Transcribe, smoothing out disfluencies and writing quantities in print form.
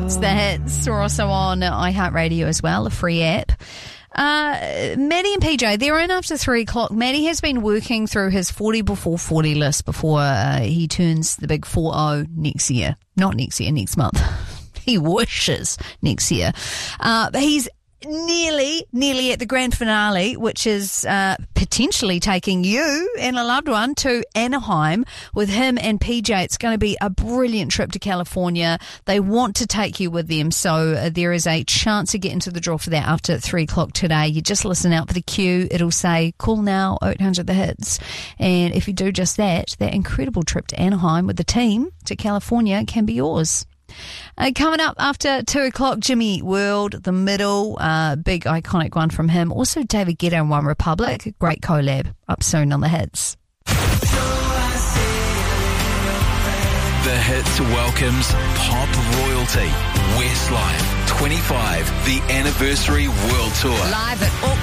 It's the hits. We're also on iHeartRadio as well, a free app. Maddie and PJ, they're in after 3 o'clock. Maddie has been working through his 40 before 40 list before he turns the big 40 next year. Not next year, next month. He wishes next year. But he's nearly at the grand finale, which is potentially taking you and a loved one to Anaheim with him and PJ. It's going to be a brilliant trip to California. They want to take you with them, so there is a chance to get into the draw for that after 3 o'clock today. You just listen out for the queue. It'll say, call now, 800 the hits. And if you do just that, that incredible trip to Anaheim with the team to California can be yours. Coming up after 2 o'clock, Jimmy Eat World, The Middle, big iconic one from him. Also David Guetta and One Republic, great collab. Up soon on the hits. The Hits welcomes pop royalty Westlife 25, the anniversary world tour. Live at